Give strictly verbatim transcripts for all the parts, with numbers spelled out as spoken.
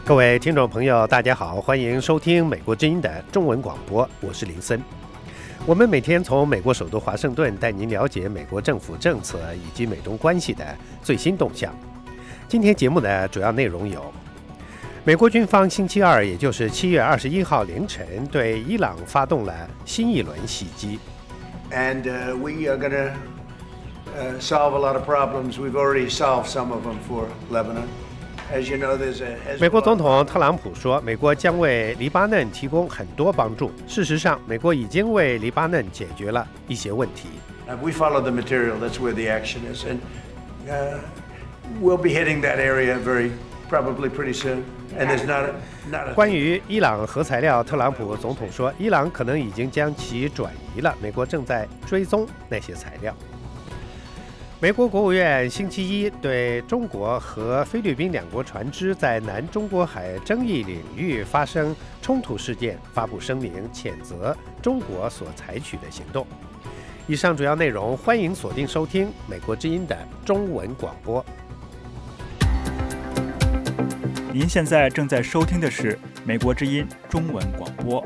各位听众朋友大家好，欢迎收听美国之音的中文广播，我是林森。我们每天从美国首都华盛顿带您了解美国政府政策以及美中关系的最新动向。今天节目的主要内容有：美国军方星期二，也就是七月二十一号凌晨，对伊朗发动了新一轮袭击。 And uh, we are going to uh, solve a lot of problems. We've already solved some of them for Lebanon. As you know, there's a 美国总统特朗普说，美国将为黎巴嫩提供很多帮助。事实上，美国已经为黎巴嫩解决了一些问题。 Uh, we follow the material. That's where the action is, and uh, we'll be hitting that area very probably pretty soon. And there's not a, not a... 关于伊朗核材料，特朗普总统说，伊朗可能已经将其转移了，美国正在追踪那些材料。美国国务院星期一对中国和菲律宾两国船只在南中国海争议领域发生冲突事件发布声明，谴责中国所采取的行动。以上主要内容，欢迎锁定收听美国之音的中文广播。 您现在正在收听的是美国之音中文广播。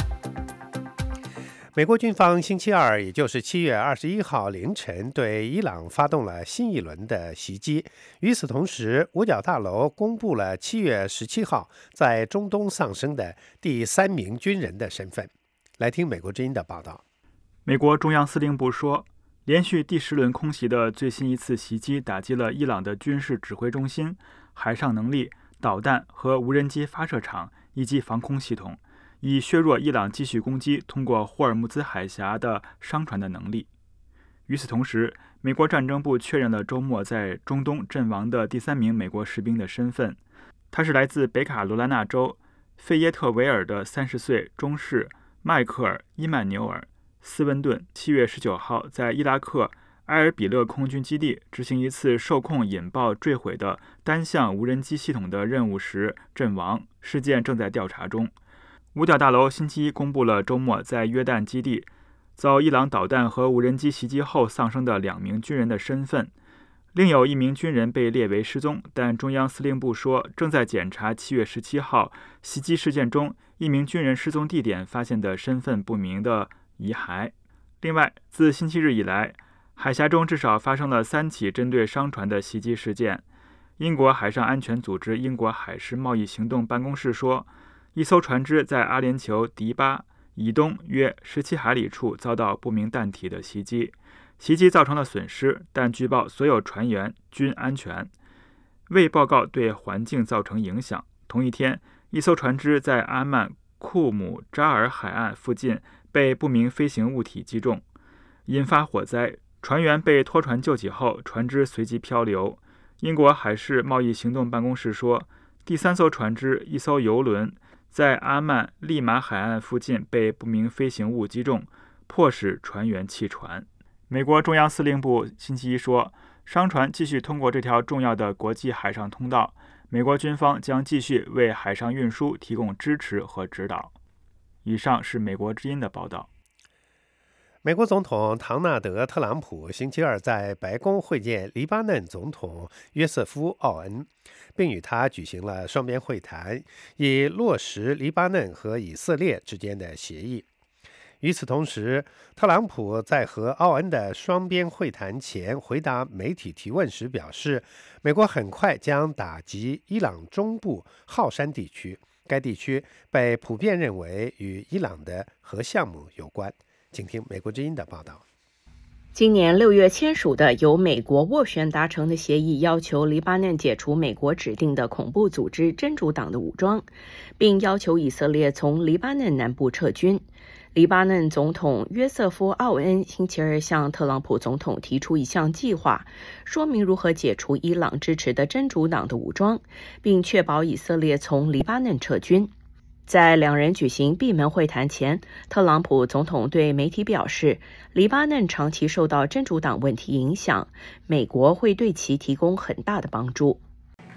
美国军方星期二，也就是七月二十一号凌晨，对伊朗发动了新一轮的袭击。与此同时，五角大楼公布了七月十七号在中东丧生的第三名军人的身份。来听美国之音的报道。 美国中央司令部说，连续第十轮空袭的最新一次袭击打击了伊朗的军事指挥中心、海上能力、导弹和无人机发射场以及防空系统，以削弱伊朗继续攻击通过霍尔木兹海峡的商船的能力。与此同时，美国战争部确认了周末在中东阵亡的第三名美国士兵的身份，他是来自北卡罗来纳州费耶特维尔的三十岁中士迈克尔·伊曼纽尔·斯温顿，七月十九号在伊拉克埃尔比勒空军基地执行一次受控引爆坠毁的单向无人机系统的任务时阵亡，事件正在调查中。五角大楼星期一公布了周末在约旦基地遭伊朗导弹和无人机袭击后丧生的两名军人的身份，另有一名军人被列为失踪，但中央司令部说正在检查七月十七号袭击事件中一名军人失踪地点发现的身份不明的遗骸。另外，自星期日以来，海峡中至少发生了三起针对商船的袭击事件。英国海上安全组织英国海事贸易行动办公室说，一艘船只在阿联酋迪巴以东约十七海里处遭到不明弹体的袭击，袭击造成了损失，但据报所有船员均安全，未报告对环境造成影响。同一天，一艘船只在阿曼库姆扎尔海岸附近被不明飞行物体击中，引发火灾，船员被拖船救起后，船只随即漂流。英国海事贸易行动办公室说，第三艘船只，一艘油轮，在阿曼利马海岸附近被不明飞行物击中，迫使船员弃船。美国中央司令部星期一说，商船继续通过这条重要的国际海上通道，美国军方将继续为海上运输提供支持和指导。以上是美国之音的报道。 美国总统唐纳德·特朗普星期二在白宫会见黎巴嫩总统约瑟夫·奥恩，并与他举行了双边会谈，以落实黎巴嫩和以色列之间的协议。与此同时，特朗普在和奥恩的双边会谈前回答媒体提问时表示，美国很快将打击伊朗中部浩山地区，该地区被普遍认为与伊朗的核项目有关。请听美国之音的报道。 今年六月签署的由美国斡旋达成的协议，要求黎巴嫩解除美国指定的恐怖组织真主党的武装，并要求以色列从黎巴嫩南部撤军。黎巴嫩总统约瑟夫·奥恩星期二向特朗普总统提出一项计划，说明如何解除伊朗支持的真主党的武装，并确保以色列从黎巴嫩撤军。在两人举行闭门会谈前，特朗普总统对媒体表示，黎巴嫩长期受到真主党问题影响，美国会对其提供很大的帮助。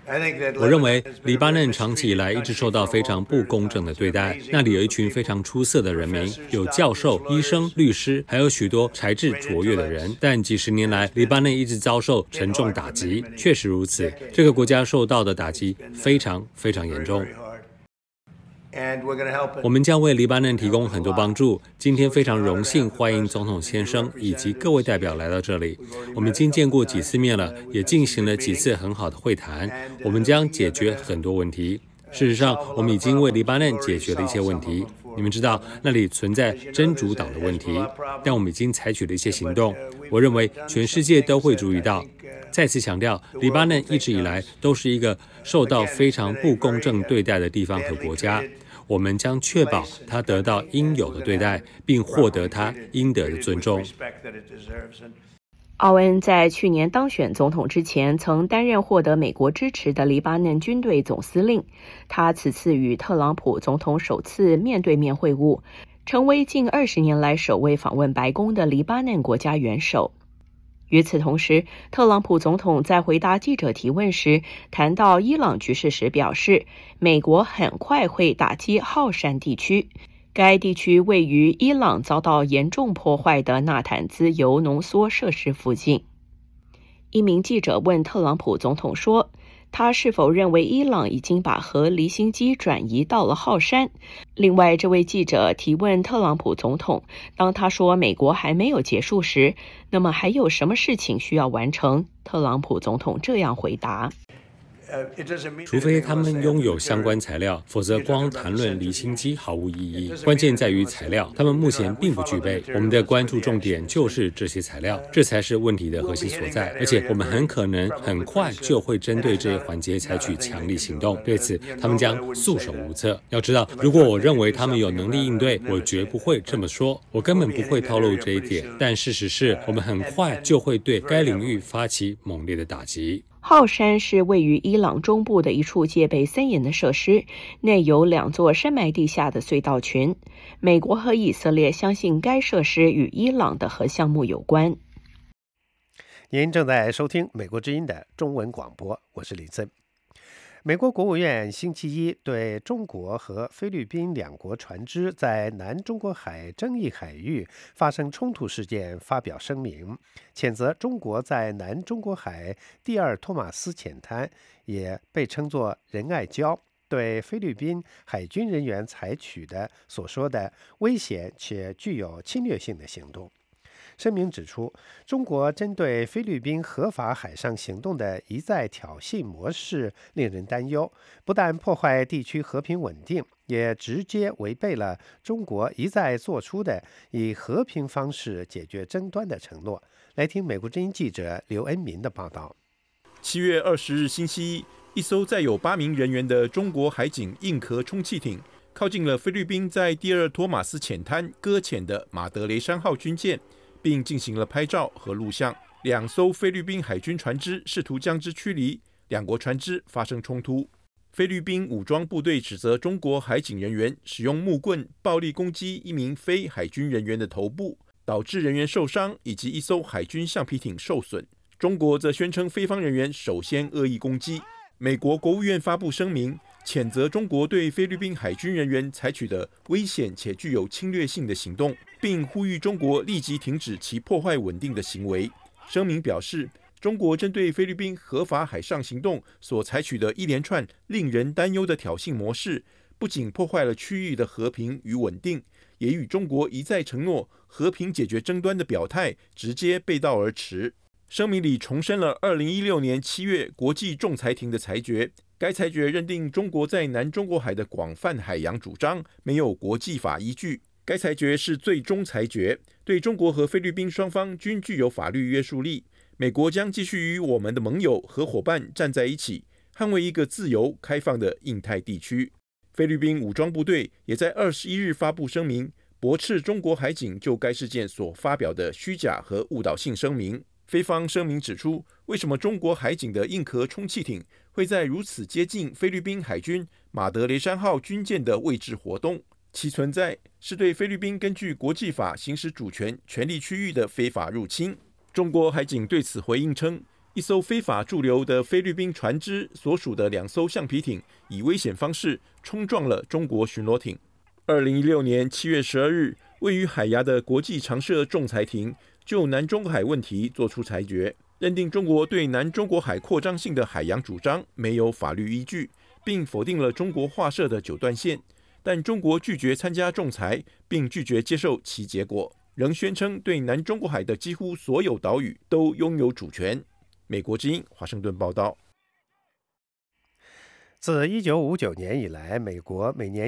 我认为黎巴嫩长期以来一直受到非常不公正的对待，那里有一群非常出色的人民，有教授、医生、律师，还有许多才智卓越的人。但几十年来，黎巴嫩一直遭受沉重打击，确实如此，这个国家受到的打击非常非常严重。我们将为黎巴嫩提供很多帮助。今天非常荣幸欢迎总统先生以及各位代表来到这里。我们已经见过几次面了，也进行了几次很好的会谈。我们将解决很多问题。事实上，我们已经为黎巴嫩解决了一些问题。你们知道那里存在真主党的问题，但我们已经采取了一些行动。我认为全世界都会注意到。再次强调，黎巴嫩一直以来都是一个受到非常不公正对待的地方和国家。我们将确保他得到应有的对待，并获得他应得的尊重。 奥恩在去年当选总统之前，曾担任获得美国支持的黎巴嫩军队总司令。他此次与特朗普总统首次面对面会晤，成为近二十年来首位访问白宫的黎巴嫩国家元首。与此同时，特朗普总统在回答记者提问时谈到伊朗局势时表示，美国很快会打击浩山地区。该地区位于伊朗遭到严重破坏的纳坦兹铀浓缩设施附近。一名记者问特朗普总统说，他是否认为伊朗已经把核离心机转移到了浩山？另外，这位记者提问特朗普总统，当他说美国还没有结束时，那么还有什么事情需要完成？特朗普总统这样回答。 除非他们拥有相关材料，否则光谈论离心机毫无意义。关键在于材料，他们目前并不具备。我们的关注重点就是这些材料，这才是问题的核心所在。而且我们很可能很快就会针对这些环节采取强力行动，对此他们将束手无策。要知道，如果我认为他们有能力应对，我绝不会这么说，我根本不会透露这一点。但事实是我们很快就会对该领域发起猛烈的打击。 浩山是位于伊朗中部的一处戒备森严的设施，内有两座深埋地下的隧道群。美国和以色列相信该设施与伊朗的核项目有关。 您正在收听美国之音的中文广播，我是李森。美国国务院星期一对中国和菲律宾两国船只在南中国海争议海域发生冲突事件发表声明，谴责中国在南中国海第二托马斯浅滩，也被称作仁爱礁，对菲律宾海军人员采取的所说的危险且具有侵略性的行动。声明指出，中国针对菲律宾合法海上行动的一再挑衅模式令人担忧，不但破坏地区和平稳定，也直接违背了中国一再做出的以和平方式解决争端的承诺。来听美国之音记者刘恩民的报道。 七月二十日星期一，一艘载有八名人员的中国海警硬壳充气艇靠近了菲律宾在第二托马斯浅滩搁浅的马德雷山号军舰，并进行了拍照和录像。两艘菲律宾海军船只试图将之驱离，两国船只发生冲突。菲律宾武装部队指责中国海警人员使用木棍暴力攻击一名非海军人员的头部，导致人员受伤，以及一艘海军橡皮艇受损。中国则宣称菲方人员首先恶意攻击。美国国务院发布声明，谴责中国对菲律宾海军人员采取的危险且具有侵略性的行动，并呼吁中国立即停止其破坏稳定的行为。声明表示，中国针对菲律宾合法海上行动所采取的一连串令人担忧的挑衅模式，不仅破坏了区域的和平与稳定，也与中国一再承诺和平解决争端的表态直接背道而驰。声明里重申了二零一六年七月国际仲裁庭的裁决，该裁决认定中国在南中国海的广泛海洋主张没有国际法依据。该裁决是最终裁决，对中国和菲律宾双方均具有法律约束力。美国将继续与我们的盟友和伙伴站在一起，捍卫一个自由开放的印太地区。菲律宾武装部队也在二十一日发布声明，驳斥中国海警就该事件所发表的虚假和误导性声明。菲方声明指出，为什么中国海警的硬壳充气艇会在如此接近菲律宾海军马德雷山号军舰的位置活动？其存在是对菲律宾根据国际法行使主权权利区域的非法入侵。中国海警对此回应称， 一艘非法驻留的菲律宾船只所属的两艘橡皮艇以危险方式冲撞了中国巡逻艇。二零一六年七月十二日，位于海牙的国际常设仲裁庭就南中国海问题作出裁决，认定中国对南中国海扩张性的海洋主张没有法律依据，并否定了中国划设的九段线，但中国拒绝参加仲裁，并拒绝接受其结果，仍宣称对南中国海的几乎所有岛屿都拥有主权。美国之音华盛顿报道。 自一九五九年以来，美国每年